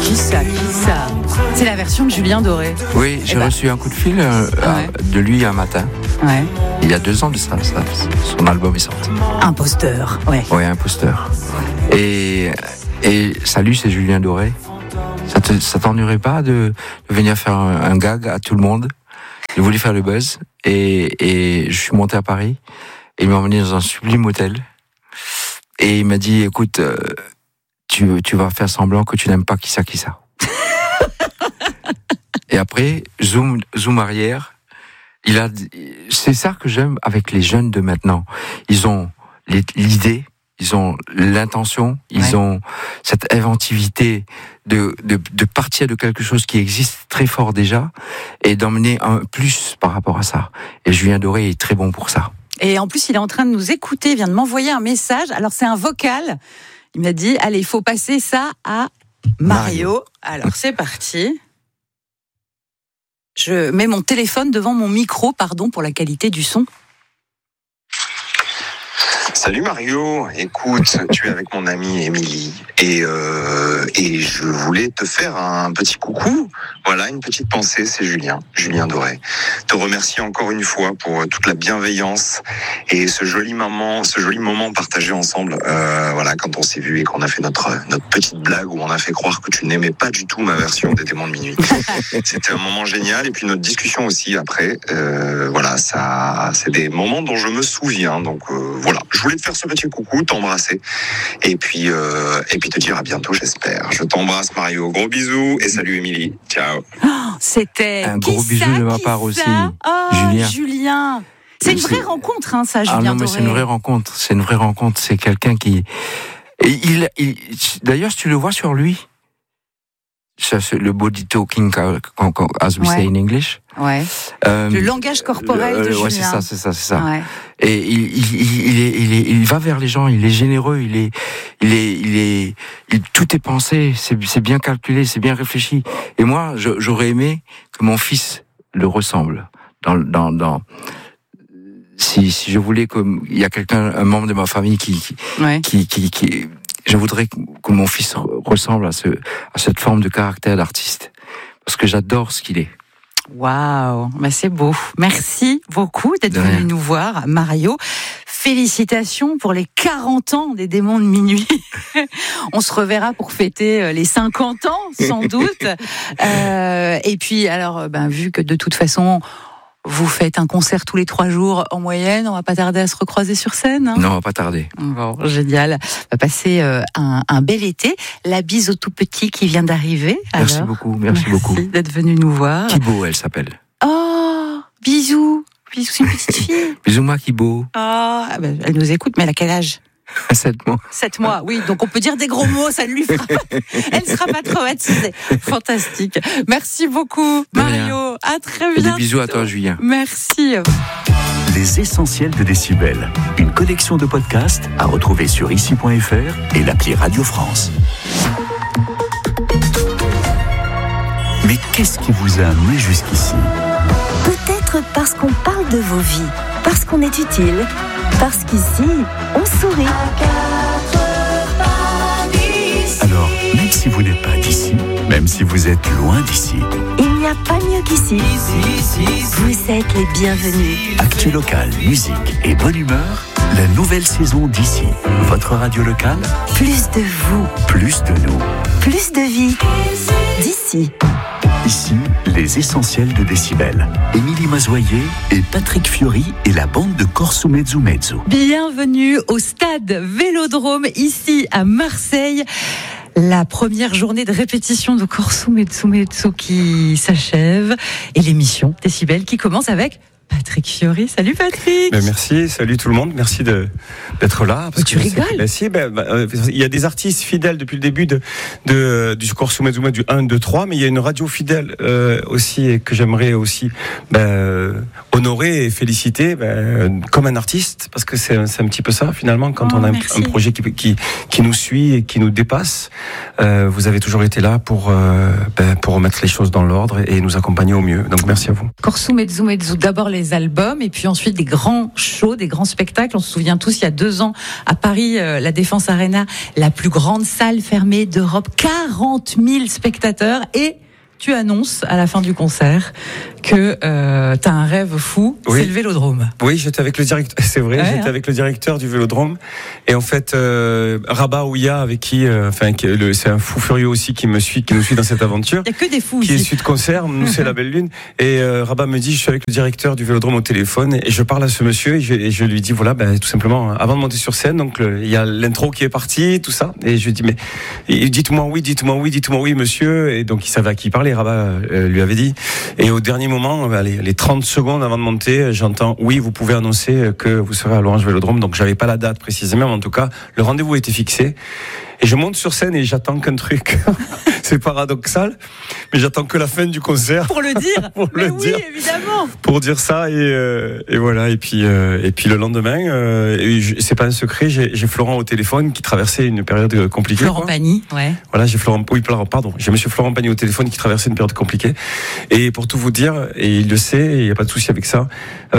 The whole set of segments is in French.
Qui ça C'est la version de Julien Doré. Oui, j'ai reçu un coup de fil de lui un matin. Ouais. Il y a 2 ans de ça, son album est sorti. Imposteur, ouais. Oui, Imposteur. Et salut, c'est Julien Doré. Ça t'ennuierait pas de venir faire un gag à tout le monde? Je voulais faire le buzz et je suis monté à Paris et il m'a emmené dans un sublime hôtel et il m'a dit écoute, tu vas faire semblant que tu n'aimes pas qui ça. Et après, zoom arrière, c'est ça que j'aime avec les jeunes de maintenant. Ils ont l'idée, ils ont l'intention, ils ont cette inventivité de partir de quelque chose qui existe très fort déjà et d'emmener un plus par rapport à ça. Et Julien Doré est très bon pour ça. Et en plus, il est en train de nous écouter, il vient de m'envoyer un message. Alors, c'est un vocal. Il m'a dit, allez, il faut passer ça à Mario. Alors, c'est parti. Je mets mon téléphone devant mon micro, pardon pour la qualité du son. Salut Mario, écoute, tu es avec mon amie Émilie et je voulais te faire un petit coucou. Voilà, une petite pensée, c'est Julien Doré. Te remercier encore une fois pour toute la bienveillance et ce joli moment partagé ensemble. Voilà, quand on s'est vu et qu'on a fait notre petite blague où on a fait croire que tu n'aimais pas du tout ma version des Démons de minuit. C'était un moment génial et puis notre discussion aussi après. Voilà, ça, c'est des moments dont je me souviens. Donc voilà, je voulais te faire ce petit coucou, t'embrasser et puis te dire à bientôt, j'espère. Je t'embrasse Mario, gros bisous et salut Émilie. Ciao. Oh, c'était un gros bisou de ma part aussi. Julien. C'est une vraie rencontre, hein, ça, Julien Doré. C'est une vraie rencontre. C'est quelqu'un qui. D'ailleurs, si tu le vois sur lui, ça, c'est le body talking, as we say in English. Ouais. Le langage corporel de Julien. Ouais, c'est ça. Ouais. Et il va vers les gens. Il est généreux. Tout est pensé. C'est bien calculé. C'est bien réfléchi. Et moi, j'aurais aimé que mon fils le ressemble. Si je voulais qu'il y a un membre de ma famille qui je voudrais que mon fils ressemble à cette forme de caractère d'artiste. Parce que j'adore ce qu'il est. Waouh, c'est beau. Merci beaucoup d'être venu nous voir, Mario. Félicitations pour les 40 ans des Démons de minuit. On se reverra pour fêter les 50 ans, sans doute. Et puis, alors, vu que de toute façon, vous faites un concert tous les 3 jours en moyenne, on va pas tarder à se recroiser sur scène, hein? Non, on va pas tarder. Bon, génial. On va passer un bel été. La bise au tout petit qui vient d'arriver. Merci beaucoup. Merci d'être venu nous voir. Kibo, elle s'appelle. Oh, bisous. Bisous, c'est une petite fille. Bisous, ma Kibo. Oh, elle nous écoute, mais elle a quel âge? 7 mois. 7 mois, oui. Donc on peut dire des gros mots, ça ne lui fera pas. Elle ne sera pas traumatisée. Fantastique. Merci beaucoup, Mario. À très bientôt. Et des bisous à toi, Julien. Merci. Les essentiels de Décibel. Une collection de podcasts à retrouver sur ici.fr et l'appli Radio France. Mais qu'est-ce qui vous a amené jusqu'ici? Peut-être parce qu'on parle de vos vies, parce qu'on est utile, parce qu'ici, on sourit. Alors, même si vous n'êtes pas d'ici, même si vous êtes loin d'ici, il n'y a pas mieux qu'ici. Vous êtes les bienvenus. Actu local, musique et bonne humeur, la nouvelle saison d'Ici. Votre radio locale. Plus de vous. Plus de nous. Plus de vie. D'ici. Ici, les essentiels de Décibel. Émilie Mazoyer et Patrick Fiori et la bande de Corso Mezzo Mezzo. Bienvenue au stade Vélodrome, ici à Marseille. La première journée de répétition de Corso Mezzo Mezzo qui s'achève et l'émission Décibel qui commence avec Patrick Fiori. Salut Patrick. Merci, salut tout le monde, merci d'être là. Parce que tu rigoles. Il y a des artistes fidèles depuis le début du Corso Mezzo Mezzo du 1, 2, 3, mais il y a une radio fidèle aussi et que j'aimerais aussi honorer et féliciter comme un artiste, parce que c'est un petit peu ça finalement quand on a un projet qui nous suit et qui nous dépasse. Vous avez toujours été là pour remettre les choses dans l'ordre et nous accompagner au mieux. Donc merci à vous. Corso Mezzo Mezzo, d'abord les albums et puis ensuite des grands shows, des grands spectacles. On se souvient tous, il y a 2 ans à Paris, la Défense Arena, la plus grande salle fermée d'Europe, 40 000 spectateurs, et tu annonces à la fin du concert que t'as un rêve fou, c'est le Vélodrome. Oui, j'étais avec le directeur, c'est vrai, j'étais avec le directeur du Vélodrome, et en fait Rabat Ouya, avec qui, c'est un fou furieux aussi qui nous suit dans cette aventure. Il y a que des fous qui ici. est issu de concert, nous c'est la belle lune, et Rabat me dit, je suis avec le directeur du Vélodrome au téléphone, et je parle à ce monsieur, et je lui dis, voilà, tout simplement, avant de monter sur scène, donc il y a l'intro qui est parti, tout ça, et je lui dis, mais dites-moi oui monsieur, et donc il savait à qui il parlait. Rabat lui avait dit, et au dernier moment, les 30 secondes avant de monter, j'entends oui, vous pouvez annoncer que vous serez à l'Orange Vélodrome. Donc j'avais pas la date précisément, mais en tout cas le rendez-vous était fixé. Et je monte sur scène et j'attends qu'un truc. C'est paradoxal, mais j'attends que la fin du concert pour le dire. Oui, évidemment. Pour dire ça, et voilà. Et puis le lendemain, c'est pas un secret, j'ai Florent au téléphone qui traversait une période compliquée. Florent Pagny, ouais. Voilà, j'ai Monsieur Florent Pagny au téléphone qui traversait une période compliquée. Et pour tout vous dire, et il le sait, il y a pas de souci avec ça.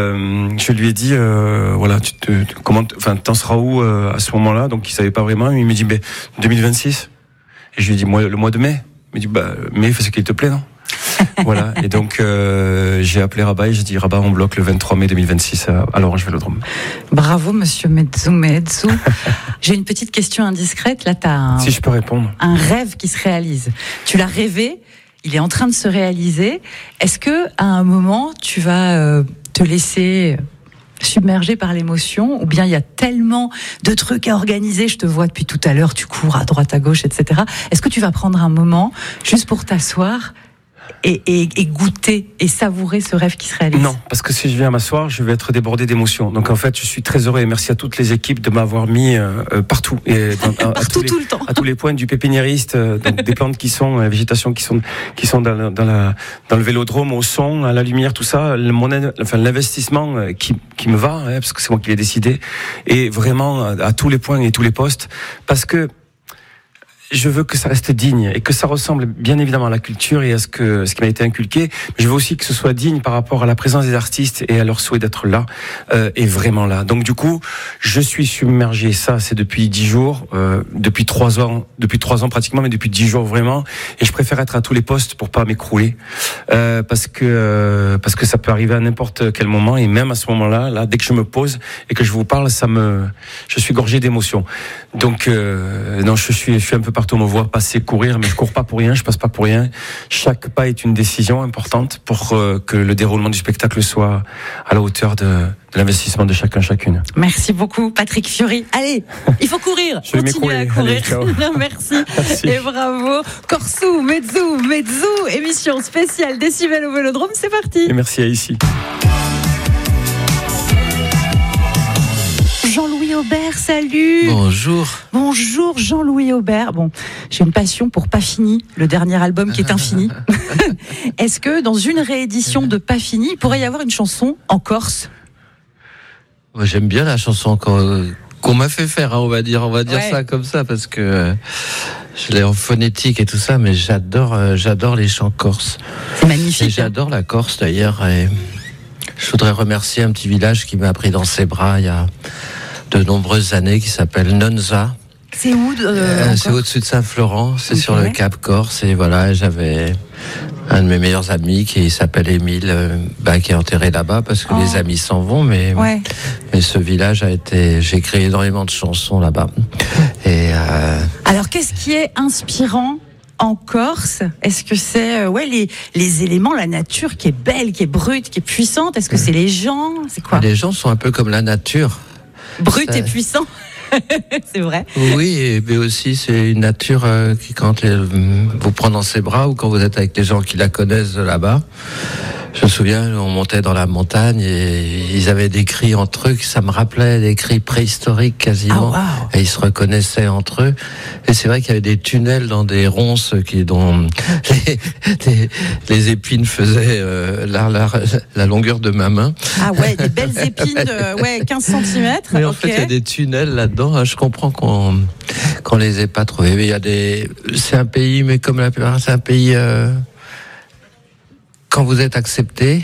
Je lui ai dit, voilà, t'en seras où à ce moment-là? Donc il savait pas vraiment. Il me dit, 2026. Et je lui ai dit, le mois de mai. Il me dit, mai, fais ce qu'il te plaît, non? Voilà. Et donc, j'ai appelé Rabat et j'ai dit, Rabat, on bloque le 23 mai 2026 à l'Orange Vélodrome. Bravo, monsieur Mezzo Mezzo. J'ai une petite question indiscrète. Là, si je peux répondre. Un rêve qui se réalise. Tu l'as rêvé, il est en train de se réaliser. Est-ce que, à un moment, tu vas te laisser submergé par l'émotion, ou bien il y a tellement de trucs à organiser, je te vois depuis tout à l'heure, tu cours à droite, à gauche, etc. Est-ce que tu vas prendre un moment juste pour t'asseoir et goûter et savourer ce rêve qui se réalise? Non, parce que si je viens m'asseoir, je vais être débordé d'émotions. Donc en fait, je suis très heureux et merci à toutes les équipes de m'avoir mis partout. Partout, tout le temps. À tous les points du pépiniériste, donc des plantes qui sont, la végétation qui sont dans le Vélodrome, au son, à la lumière, tout ça. L'investissement qui me va, parce que c'est moi qui l'ai décidé, et vraiment à tous les points et tous les postes, parce que je veux que ça reste digne et que ça ressemble bien évidemment à la culture et à ce qui m'a été inculqué. Mais je veux aussi que ce soit digne par rapport à la présence des artistes et à leur souhait d'être là, et vraiment là. Donc du coup, je suis submergé. Ça, c'est depuis 10 jours, depuis 3 ans pratiquement, mais depuis 10 jours vraiment. Et je préfère être à tous les postes pour pas m'écrouler, parce que ça peut arriver à n'importe quel moment. Et même à ce moment-là, dès que je me pose et que je vous parle, je suis gorgé d'émotions. Donc non, je suis un peu partout, on me voit passer, courir, mais je cours pas pour rien, je passe pas pour rien. Chaque pas est une décision importante pour que le déroulement du spectacle soit à la hauteur de l'investissement de chacune. Merci beaucoup, Patrick Fiori. Allez, il faut courir. Je vais continuer à courir. Allez, merci. Et bravo. Corso Mezzo Mezzo, émission spéciale Décibel au Vélodrome, c'est parti. Et merci à ici. Jean-Louis Aubert, salut. Bonjour Jean-Louis Aubert. Bon, j'ai une passion pour Pas Fini, le dernier album qui est infini. Est-ce que dans une réédition de Pas Fini, il pourrait y avoir une chanson en Corse? Moi, j'aime bien la chanson qu'on m'a fait faire, on va dire ouais. Ça comme ça, parce que je l'ai en phonétique et tout ça, mais j'adore les chants corses. C'est magnifique. Et j'adore la Corse d'ailleurs. Et je voudrais remercier un petit village qui m'a pris dans ses bras il y a de nombreuses années, qui s'appelle Nonza. C'est où c'est au-dessus de Saint-Florent, c'est sur le Cap Corse. Et voilà, j'avais un de mes meilleurs amis qui s'appelle Émile, qui est enterré là-bas parce que les amis s'en vont. Mais ce village j'ai créé énormément de chansons là-bas. Et alors, qu'est-ce qui est inspirant en Corse? Est-ce que c'est les éléments, la nature qui est belle, qui est brute, qui est puissante? Est-ce que c'est les gens? C'est quoi? Les gens sont un peu comme la nature. Brut et puissant. C'est vrai. Oui, mais aussi c'est une nature qui, quand elle vous prend dans ses bras ou quand vous êtes avec les gens qui la connaissent de là-bas, Je me souviens, on montait dans la montagne et ils avaient des cris entre eux, ça me rappelait des cris préhistoriques quasiment. Oh, wow. Et ils se reconnaissaient entre eux. Et c'est vrai qu'il y avait des tunnels dans des ronces dont les épines faisaient la longueur de ma main. Ah ouais, des belles épines de 15 cm. Mais en fait, il y a des tunnels là-dedans. Je comprends qu'on les ait pas trouvés. Mais c'est un pays, mais comme la plupart, c'est un pays. Quand vous êtes accepté,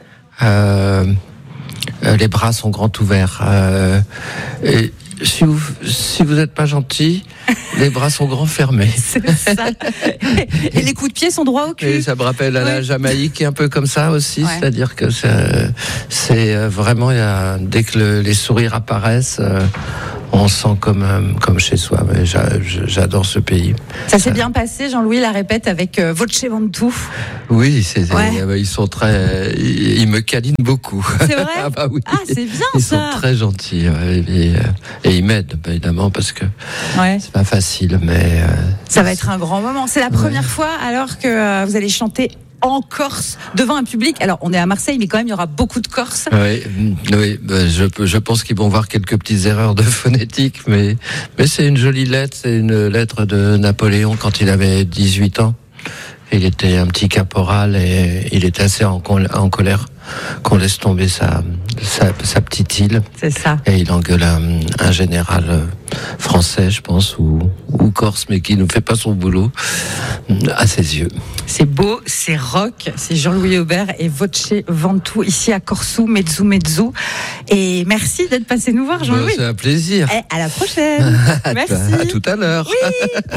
les bras sont grands ouverts. Et si vous n'êtes pas gentil, les bras sont grands fermés. C'est ça. Et les coups de pied sont droits au cul. Et ça me rappelle à la Jamaïque, un peu comme ça aussi. Ouais. C'est-à-dire que c'est vraiment, dès que les sourires apparaissent, on sent comme chez soi. Mais j'adore ce pays. Ça s'est bien passé, Jean-Louis la répète avec Voce Ventoux. Oui, ils sont ils me câlinent beaucoup. C'est vrai. Ah bah oui. Ah, c'est bien ils ça. Sont très gentils et ils m'aident évidemment parce que c'est pas facile, mais ça va être un grand moment. C'est la première fois alors que vous allez chanter en Corse devant un public. Alors on est à Marseille, mais quand même il y aura beaucoup de Corses. Oui, je pense qu'ils vont voir quelques petites erreurs de phonétique, mais c'est une jolie lettre. C'est une lettre de Napoléon quand il avait 18 ans. Il était un petit caporal et il était assez en colère qu'on laisse tomber sa petite île. C'est ça. Et il engueule un général français, je pense, ou corse, mais qui ne fait pas son boulot à ses yeux. C'est beau, c'est rock, c'est Jean-Louis Aubert et Voce Ventoux ici à Corsou, Mezzu. Et merci d'être passé nous voir, Jean-Louis. C'est un plaisir. Et à la prochaine. Merci. À tout à l'heure. Oui.